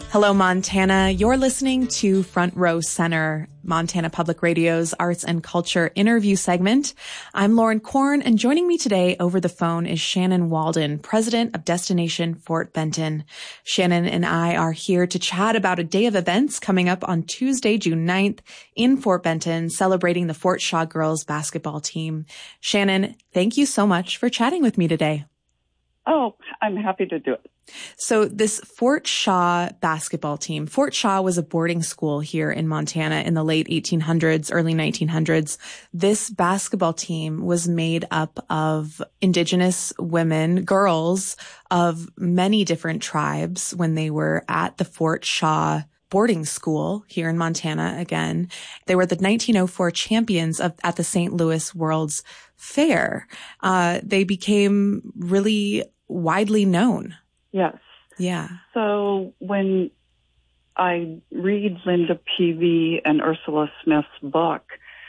Hello, Montana. You're listening to Front Row Center, Montana Public Radio's arts and culture interview segment. I'm Lauren Korn, and joining me today over the phone is Shannon Walden, president of Destination Fort Benton. Shannon and I are here to chat about a day of events coming up on Tuesday, June 9th in Fort Benton, celebrating the Fort Shaw girls basketball team. Shannon, thank you so much for chatting with me today. Oh, I'm happy to do it. So this Fort Shaw basketball team, Fort Shaw was a boarding school here in Montana in the late 1800s, early 1900s. This basketball team was made up of Indigenous women, girls of many different tribes when they were at the Fort Shaw boarding school here in Montana again. They were the 1904 champions at the St. Louis World's Fair. They became really widely known. Yes. Yeah. So when I read Linda Peavy and Ursula Smith's book,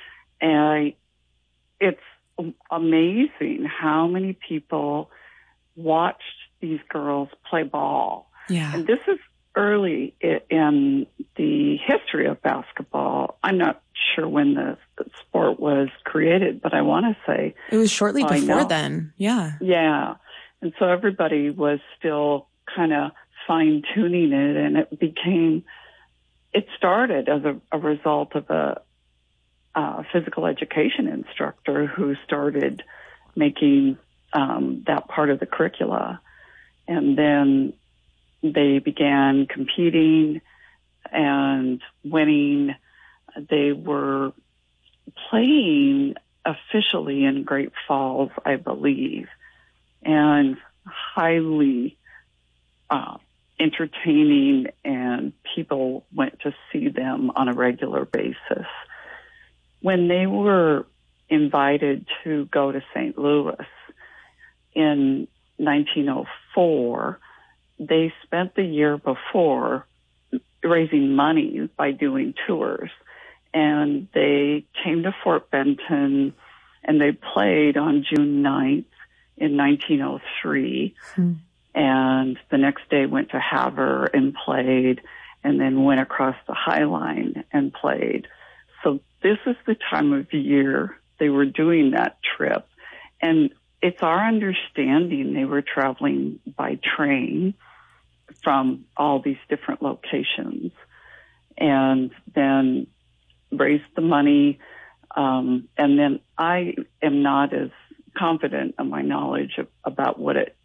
it's amazing how many people watched these girls play ball. Yeah. And this is early in the history of basketball. I'm not sure when the sport was created, but I want to say it was shortly before then. Yeah. Yeah. And so everybody was still kind of fine-tuning it, and it started as a result of a physical education instructor who started making that part of the curricula. And then they began competing and winning. They were playing officially in Great Falls, I believe, and highly entertaining, and people went to see them on a regular basis. When they were invited to go to St. Louis in 1904, they spent the year before raising money by doing tours, and they came to Fort Benton, and they played on June 9th in 1903, and the next day went to Havre and played, and then went across the High Line and played. So this is the time of year they were doing that trip, and it's our understanding they were traveling by train from all these different locations, and then raised the money, and then I am not as confident in my knowledge about what it